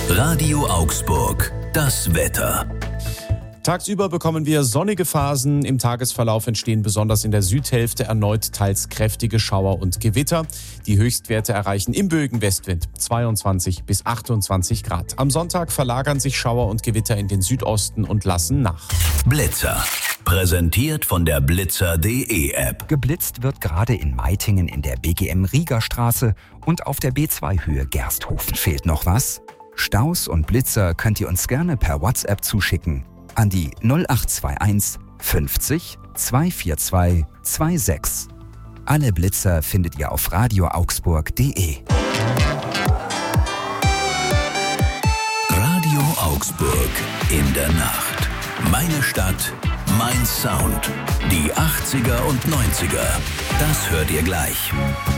Radio Augsburg, das Wetter. Tagsüber bekommen wir sonnige Phasen. Im Tagesverlauf entstehen besonders in der Südhälfte erneut teils kräftige Schauer und Gewitter. Die Höchstwerte erreichen im Bögen-Westwind 22 bis 28 Grad. Am Sonntag verlagern sich Schauer und Gewitter in den Südosten und lassen nach. Blitzer. Präsentiert von der Blitzer.de App. Geblitzt wird gerade in Meitingen in der BGM-Riegerstraße und auf der B2-Höhe Gersthofen. Fehlt noch was? Staus und Blitzer könnt ihr uns gerne per WhatsApp zuschicken an die 0821 50 242 26. Alle Blitzer findet ihr auf radioaugsburg.de. Radio Augsburg in der Nacht. Meine Stadt, mein Sound. Die 80er und 90er. Das hört ihr gleich.